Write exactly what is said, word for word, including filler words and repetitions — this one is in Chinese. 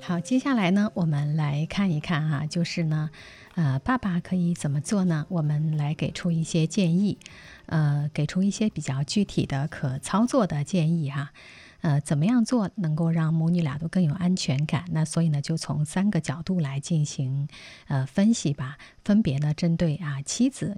好，接下来呢，我们来看一看哈，就是呢，呃，爸爸可以怎么做呢？我们来给出一些建议，呃，给出一些比较具体的可操作的建议哈。呃，怎么样做能够让母女俩都更有安全感？那所以呢，就从三个角度来进行呃分析吧，分别呢针对啊妻子。